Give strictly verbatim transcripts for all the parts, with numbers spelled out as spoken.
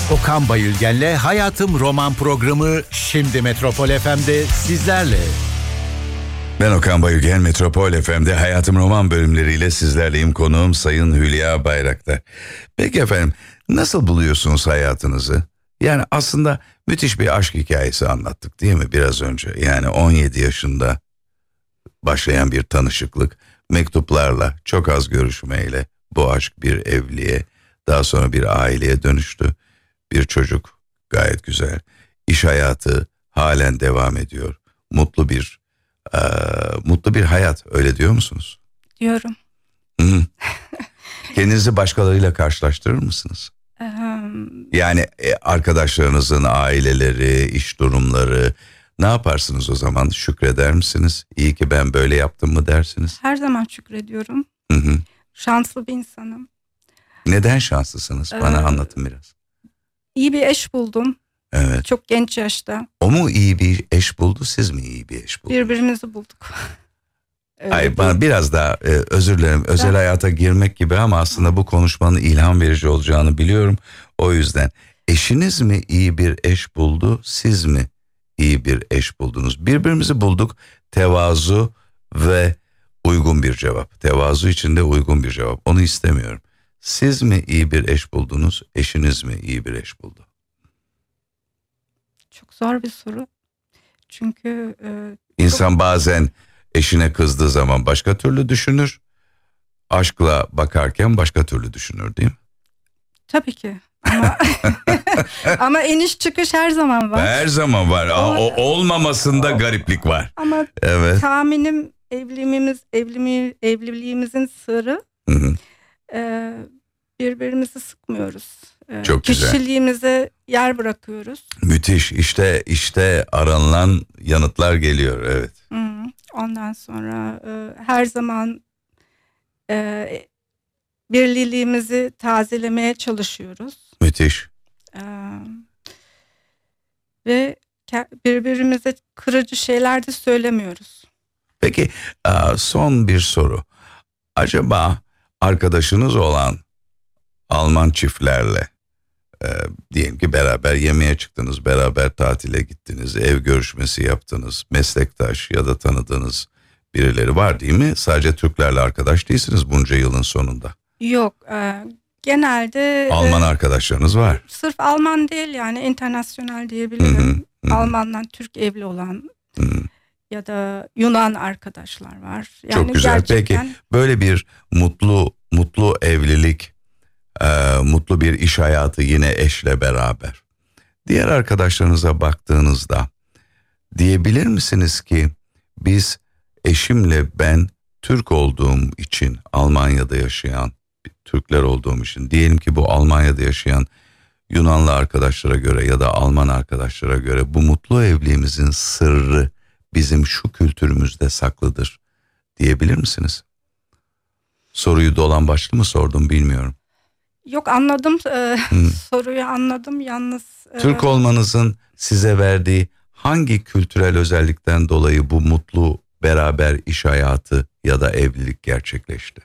Okan Bayülgen'le Hayatım Roman programı şimdi Metropol F M'de sizlerle. Ben Okan Bayülgen, Metropol F M'de Hayatım Roman bölümleriyle sizlerleyim. Konuğum Sayın Hülya Bayraktar. Peki efendim, nasıl buluyorsunuz hayatınızı? Yani aslında müthiş bir aşk hikayesi anlattık değil mi biraz önce? Yani on yedi yaşında başlayan bir tanışıklık, mektuplarla, çok az görüşmeyle bu aşk bir evliliğe, daha sonra bir aileye dönüştü. Bir çocuk, gayet güzel. İş hayatı halen devam ediyor. Mutlu bir e, mutlu bir hayat, öyle diyor musunuz? Diyorum. Hı. Kendinizi başkalarıyla karşılaştırır mısınız? Yani e, arkadaşlarınızın aileleri, iş durumları, ne yaparsınız o zaman? Şükreder misiniz? İyi ki ben böyle yaptım mı dersiniz? Her zaman şükrediyorum. Hı hı. Şanslı bir insanım. Neden şanslısınız? Bana ee, anlatın biraz. İyi bir eş buldum. Evet. Çok genç yaşta. O mu iyi bir eş buldu, siz mi iyi bir eş buldunuz? Birbirimizi bulduk. Ay, bana biraz daha e, özür dilerim, özel ben... hayata girmek gibi ama aslında bu konuşmanın ilham verici olacağını biliyorum. O yüzden eşiniz mi iyi bir eş buldu, siz mi iyi bir eş buldunuz? Birbirimizi bulduk, tevazu ve uygun bir cevap. Tevazu içinde uygun bir cevap. Onu istemiyorum. Siz mi iyi bir eş buldunuz, eşiniz mi iyi bir eş buldu? Çok zor bir soru. Çünkü... E, İnsan çok... bazen eşine kızdığı zaman başka türlü düşünür. Aşkla bakarken başka türlü düşünür değil mi? Tabii ki. Ama, ama iniş çıkış her zaman var. Her zaman var. Ama, o olmamasında o, gariplik var. Ama evet. Tahminim evliliğimiz, evliliğimiz, evliliğimizin sırrı hı hı. E, birbirimizi sıkmıyoruz. E, Çok güzel. Kişiliğimize yer bırakıyoruz. Müthiş. İşte işte aranılan yanıtlar geliyor. Evet. Hı. Ondan sonra e, her zaman e, birliğimizi tazelemeye çalışıyoruz. Müthiş. E, ve birbirimize kırıcı şeyler de söylemiyoruz. Peki son bir soru. Acaba arkadaşınız olan Alman çiftlerle e, diyelim ki beraber yemeğe çıktınız, beraber tatile gittiniz, ev görüşmesi yaptınız, meslektaş ya da tanıdığınız birileri var değil mi? Sadece Türklerle arkadaş değilsiniz bunca yılın sonunda. Yok, e, genelde... Alman e, arkadaşlarınız var. Sırf Alman değil, yani internasyonel diyebilirim. Hı hı, hı. Almandan Türk evli olan hı. ya da Yunan arkadaşlar var. Yani çok güzel. Gerçekten... Peki böyle bir mutlu mutlu evlilik, e, mutlu bir iş hayatı yine eşle beraber. Diğer arkadaşlarınıza baktığınızda diyebilir misiniz ki biz eşimle ben Türk olduğum için Almanya'da yaşayan Türkler olduğum için diyelim ki bu Almanya'da yaşayan Yunanlı arkadaşlara göre ya da Alman arkadaşlara göre bu mutlu evliliğimizin sırrı bizim şu kültürümüzde saklıdır diyebilir misiniz? Soruyu dolan başlı mı sordum bilmiyorum. Yok, anladım ee, soruyu anladım yalnız. E... Türk olmanızın size verdiği hangi kültürel özellikten dolayı bu mutlu beraber iş hayatı ya da evlilik gerçekleşti?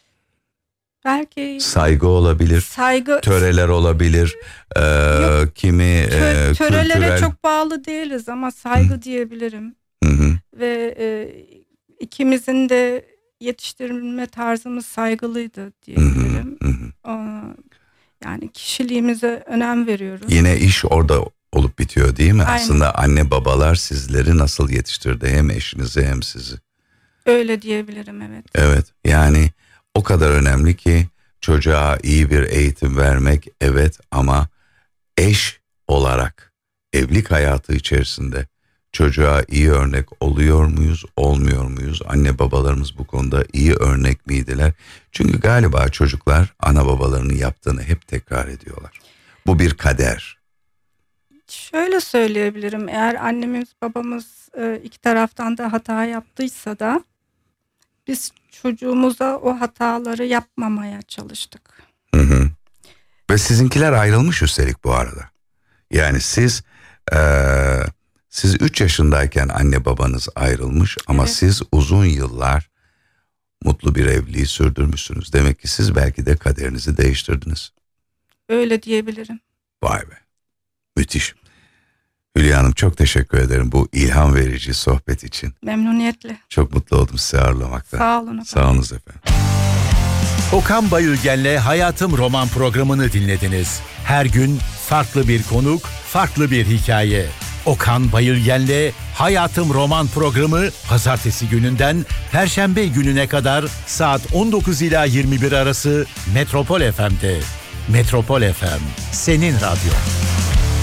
Belki saygı olabilir, saygı, töreler olabilir, e, yok, kimi tö, e, törelere kültürel... çok bağlı değiliz ama saygı hı. diyebilirim. Hı hı. Ve e, ikimizin de yetiştirilme tarzımız saygılıydı diyebilirim. Hı hı. O, yani kişiliğimize önem veriyoruz. Yine iş orada olup bitiyor değil mi? Aynen. Aslında anne babalar sizleri nasıl yetiştirdi, hem eşinizi hem sizi. Öyle diyebilirim, evet. Evet, yani o kadar önemli ki çocuğa iyi bir eğitim vermek, evet, ama eş olarak evlilik hayatı içerisinde çocuğa iyi örnek oluyor muyuz, olmuyor muyuz? Anne babalarımız bu konuda iyi örnek miydiler? Çünkü galiba çocuklar ana babalarının yaptığını hep tekrar ediyorlar. Bu bir kader. Şöyle söyleyebilirim, eğer annemiz babamız iki taraftan da hata yaptıysa da biz çocuğumuza o hataları yapmamaya çalıştık. Hı hı. Ve sizinkiler ayrılmış üstelik bu arada. Yani siz e, siz üç yaşındayken anne babanız ayrılmış ama evet. Siz uzun yıllar mutlu bir evliliği sürdürmüşsünüz. Demek ki siz belki de kaderinizi değiştirdiniz. Öyle diyebilirim. Vay be. Müthiş. Hülya Hanım çok teşekkür ederim bu ilham verici sohbet için. Memnuniyetle. Çok mutlu oldum sizi ağırlamakta. Sağ olun. Sağ olunuz efendim. Okan Bayülgen'le Hayatım Roman programını dinlediniz. Her gün farklı bir konuk, farklı bir hikaye. Okan Bayülgen'le Hayatım Roman programı pazartesi gününden perşembe gününe kadar saat on dokuz ila yirmi bir arası Metropol F M'de. Metropol F M, senin radyo.